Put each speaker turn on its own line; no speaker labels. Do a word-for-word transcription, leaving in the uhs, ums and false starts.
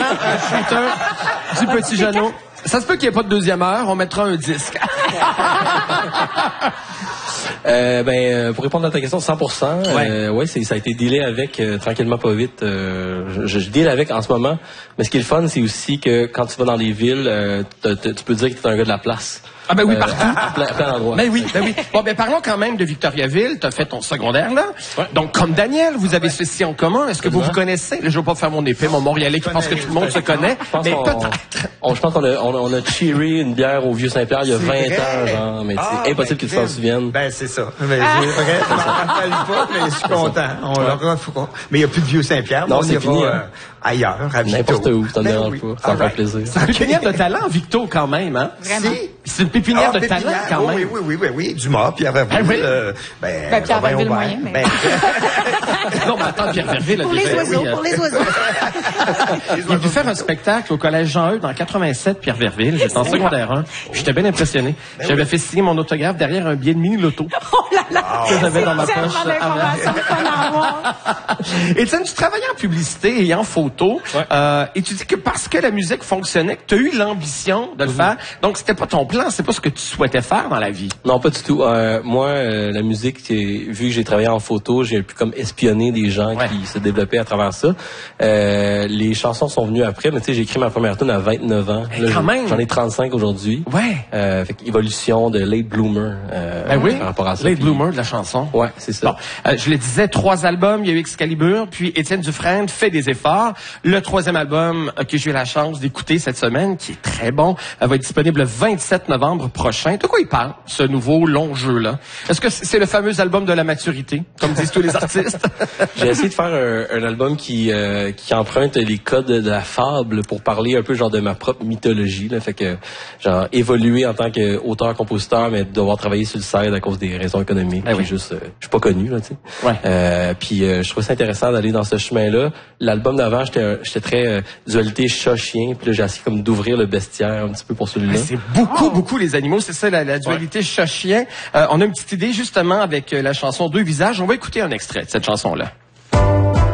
un shooter du petit Jeannot. Ça se peut qu'il n'y ait pas de deuxième heure, on mettra un disque.
Euh, ben, euh, pour répondre à ta question, cent pour cent,
ouais,
euh, ouais, c'est, ça a été dealé avec euh, tranquillement, pas vite. Euh, je, je deal avec en ce moment. Mais ce qui est le fun, c'est aussi que quand tu vas dans les villes, euh, t- t- tu peux dire que tu es un gars de la place.
Ah ben oui,
euh,
partout.
À plein, plein d'endroits.
Ben oui, ben oui. Bon, ben parlons quand même de Victoriaville. Tu as fait ton secondaire là.
Ouais.
Donc, comme Daniel, vous avez ceci en commun. Est-ce que vous vous connaissez? Là, je veux pas faire mon épée, mon Montréalais qui pense que tout le monde se connaît. Mais peut-être.
On, je pense qu'on a, on a, on a cheeré une bière au Vieux-Saint-Pierre il y a vingt
vrai.
ans, genre. Mais
Ah,
c'est impossible
ben,
que tu t'en souviennes.
Ben, c'est ça. Mais j'ai vrai, je m'en rappelle pas, mais je suis content. On ouais. l'aura, faut qu'on... Mais il n'y a plus de Vieux-Saint-Pierre.
Non,
on
c'est
ira,
fini.
euh,
Hein.
ailleurs, à Victo.
N'importe où, ça ne
ben
dérange
oui.
pas. Ça me fait plaisir.
C'est une pépinière de talent, Victo, quand même, hein?
Vraiment.
Si.
C'est une pépinière
Ah,
de talent, quand
oui,
même.
Oui, oui, oui, oui, oui. Dumas, Pierre Verville.
Ah, oui.
euh, ben,
Ben, Pierre
Robin
Verville
Aubert.
moyen, mais...
Ben,
Non, mais attends, Pierre Verville a
Pour les
déjà...
oiseaux,
oui, hein.
pour les oiseaux.
Il a dû faire un spectacle au Collège Jean-Eudes dans quatre-vingt-sept, Pierre Verville. J'étais en secondaire un. J'étais bien impressionné. J'avais fait signer mon autographe derrière un billet de mini-loto.
Oh là là!
Que j'avais dans ma poche
Tellement d'informations fun à avoir.
Étienne, tu travaillais en publicité et en photo.
Ouais.
Euh, et tu dis que parce que la musique fonctionnait, que tu as eu l'ambition de le
Mm-hmm.
faire. Donc, c'était pas ton plan, c'est pas ce que tu souhaitais faire dans la vie.
Non, pas du tout. Euh, moi, euh, la musique, c'est- vu que j'ai travaillé en photo, j'ai pu comme espionner des gens
Ouais.
qui se développaient à travers ça. Euh, les chansons sont venues après, mais tu sais, j'ai écrit ma première tune à vingt-neuf ans.
Hey,
Là,
quand
j'en-
même!
J'en ai trente-cinq aujourd'hui.
Ouais.
Euh, fait évolution de late bloomer. Euh,
Ben oui.
par rapport à ça.
Late
Puis-
Bloomer de la chanson.
Ouais, c'est ça.
Bon, euh, je le disais, trois albums, il y a eu Excalibur, puis Étienne Dufresne fait des efforts. Le troisième album euh, que j'ai eu la chance d'écouter cette semaine, qui est très bon, euh, va être disponible le vingt-sept novembre prochain. De quoi il parle, ce nouveau long jeu-là? Est-ce que c'est le fameux album de la maturité, comme disent tous les artistes?
J'ai essayé de faire un, un album qui euh, qui emprunte les codes de la fable pour parler un peu genre de ma propre mythologie. Là. Fait que genre évoluer en tant qu'auteur-compositeur, mais devoir travailler sur le side à cause des raisons économiques.
Ah oui.
Juste, euh, je suis pas connu là, tu sais.
Ouais.
Euh, puis euh, je trouvais ça intéressant d'aller dans ce chemin-là. L'album d'avant, j'étais un- j'étais très euh, dualité chat-chien. Puis là, j'ai essayé comme d'ouvrir le bestiaire un petit peu pour celui-là.
C'est beaucoup, beaucoup les animaux. C'est ça, la, la dualité chat-chien. Euh, on a une petite idée, justement, avec euh, la chanson Deux visages. On va écouter un extrait de cette chanson-là.